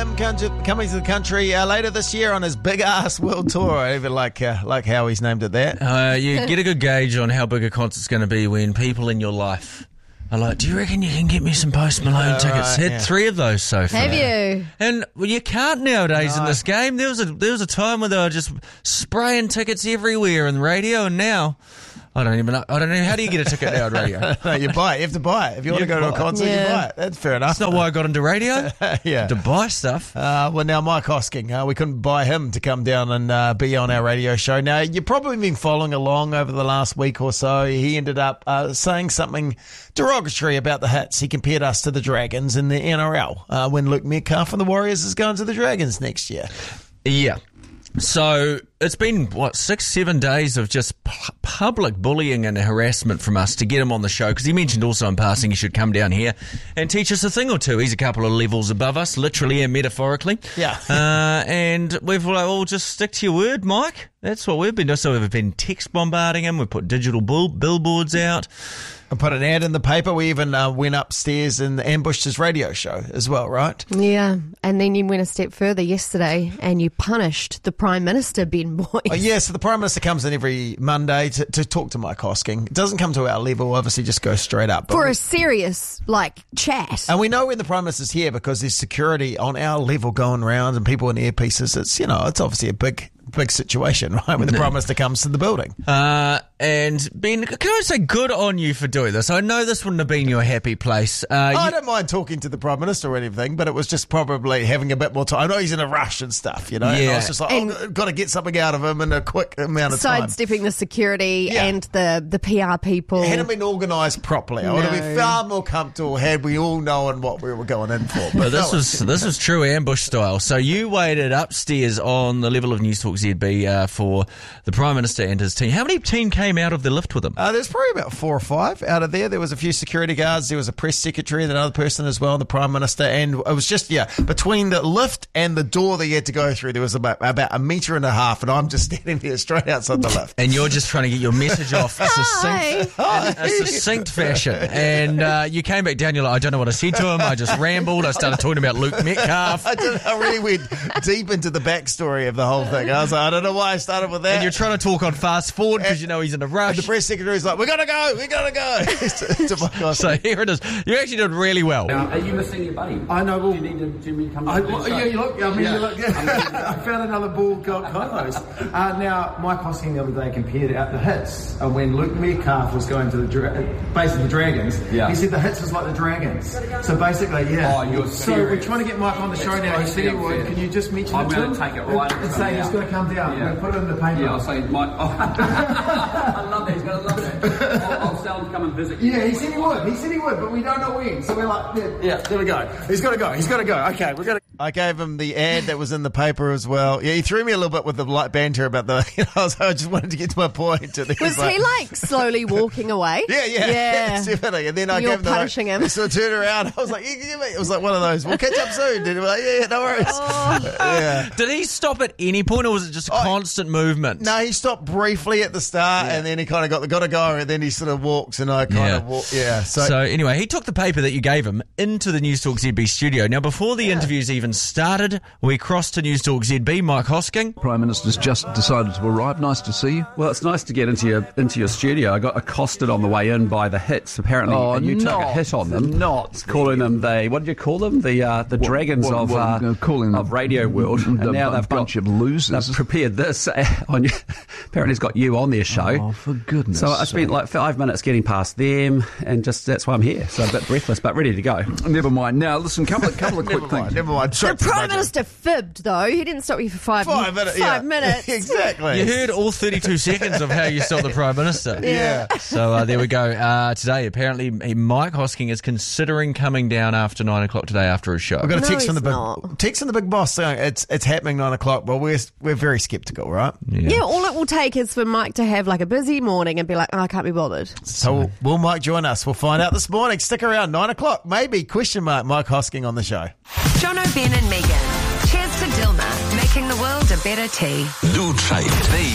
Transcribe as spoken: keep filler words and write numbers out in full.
him coming to the country uh, later this year on his big ass world tour. I even like uh, like how he's named it that. Uh, you get a good gauge on how big a concert's going to be when people in your life are like, do you reckon you can get me some Post Malone Uh, tickets? right, Had yeah. three of those so far. Have you? And well, you can't nowadays No. in this game. There was a there was a time where they were just spraying tickets everywhere in the radio, and now I don't even know. I don't know. How do you get a ticket now on radio? No, you buy it. You have to buy it. If you want to You go to a buy it. concert, you Yeah. buy it. That's fair enough. That's not why I got into radio. yeah. To buy stuff. Uh, well, now Mike Hosking, uh, we couldn't buy him to come down and uh, be on our radio show. Now, you've probably been following along over the last week or so. He ended up uh, saying something derogatory about the Hits. He compared us to the Dragons in the N R L uh, when Luke Metcalf from the Warriors is going to the Dragons next year. Yeah. So it's been, what, six, seven days of just pu- public bullying and harassment from us to get him on the show, because he mentioned also in passing he should come down here and teach us a thing or two. He's a couple of levels above us, literally and metaphorically. Yeah. Uh, and we've like, all just stick to your word, Mike. That's what we've been doing. So we've been text bombarding him. We've put digital bull- billboards out. I put an ad in the paper. We even uh, went upstairs and ambushed his radio show as well, right? Yeah, and then you went a step further yesterday and you punished the Prime Minister, Ben Boyce. Oh, yeah, so the Prime Minister comes in every Monday to, to talk to Mike Hosking. It doesn't come to our level, obviously just goes straight up. But For we- a serious, like, chat. And we know when the Prime Minister's here because there's security on our level going around and people in earpieces. It's, you know, it's obviously a big, big situation, right, when the Prime Minister comes to the building. Uh, and Ben, can I say good on you for doing this? I know this wouldn't have been your happy place. Uh, I you- don't mind talking to the Prime Minister or anything, but it was just probably having a bit more time. I know he's in a rush and stuff, you know. And I Yeah. was just like, And- oh, got to get something out of him in a quick amount of time. Sidestepping the security Yeah. and the, the P R people. It hadn't been organised properly. I would have been No. far more comfortable had we all known what we were going in for. But this no, was this was true ambush style. So you waited upstairs on the level of News Talk Z B uh, for the Prime Minister and his team. How many team came out of the lift with him? Uh, there's probably about four or five out of there. There was a few security guards. There was a press secretary and another person as well, the Prime Minister. And it was just, yeah, between the lift and the door that you had to go through, there was about, about a metre and a half. And I'm just standing there straight outside the lift. And you're just trying to get your message off Hi. succinct, in a succinct fashion. And uh, you came back down, you're like, I don't know what I said to him. I just rambled. I started talking about Luke Metcalf. I, did, I really went deep into the backstory of the whole thing. I was like, I don't know why I started with that. And you're trying to talk on fast forward because you know he's in a rush. And the press secretary's like, we got to go, we got to go. to, to my So here it is. You actually did really well. Now, are you missing your buddy? I know. Well, do you need to, do you need to come I, to the well, show? yeah, you look. I mean, Yeah. you look. Yeah. I found another bald gold co-host. Uh, now, Mike Hosking the other day compared out the Hits uh, when Luke Metcalf was going to the dra- basically the Dragons. Yeah. He said the Hits was like the Dragons. So basically, yeah. Oh, you're So we're serious. trying to get Mike on the show It's now. He said he grossly would. unfair. Can you just mention I'm it to gonna him? take it right and, and and say come he's down. going to come down. Yeah. We're going to put it in the paper. Yeah, I'll say, Mike. Oh. I love that. He's going to love that. I'll, I'll tell him to come and visit you. Yeah, he said he would. He said he would, but we don't know when. So we're like, yeah, yeah there we go. He's got to go. He's got to go. Okay, we're going to. I gave him the ad that was in the paper as well. Yeah, he threw me a little bit with the light banter about the, you know, I, was, I just wanted to get to my point. And Was he like slowly walking away? Yeah, yeah, Yeah. definitely. And then I You're gave him the like, punishing him. So I turned around. I was like, yeah, yeah, mate. It was like one of those. We'll catch up soon. And he was like, yeah, yeah, no worries. Oh. Yeah. Did he stop at any point, or was it just a Oh, constant movement? No, he stopped briefly at the start, and then he kind of got the got to go, and then he sort of walks, and I kind Yeah. of walk. Yeah. So, So anyway, he took the paper that you gave him into the News Talk Z B studio. Now, before the interviews even started, we crossed to News Talk Z B. Mike Hosking. Prime Minister's just decided to arrive. Nice to see you. Well, it's nice to get into your into your studio. I got accosted on the way in by the Hits. Apparently, Oh, and you took a not- hit on them, not calling them the what did you call them? The uh, the dragons what- of what- uh, uh, calling of them Radio World. the And now bu- they've bunch got, of losers. They've prepared this uh, on you. Apparently, it's got you on their show. Oh, for goodness So I spent sake. like five minutes getting past them, and just that's why I'm here. So a bit breathless, but ready to go. Never mind. Now, listen, couple of, couple of quick never mind. things. Never mind. The Straight to Prime budget. Minister fibbed, though. He didn't stop you for five, Five minutes. Five yeah. minutes. exactly. You heard all thirty-two seconds of how you stopped the Prime Minister. Yeah. So uh, there we go. Uh, today, apparently, Mike Hosking is considering coming down after nine o'clock today after his show. We've got a No, text from the he's big not. text from the big boss saying it's it's happening nine o'clock. Well, we're we're very sceptical, right? Yeah, all it will take is for Mike to have like a busy morning and be like, oh, I can't be bothered. So will Mike join us? We'll find out this morning. Stick around, nine o'clock, maybe. Question mark. Mike Hosking on the show. Jono, Ben and Megan. Cheers to Dilma, making the world a better tea. New Type B.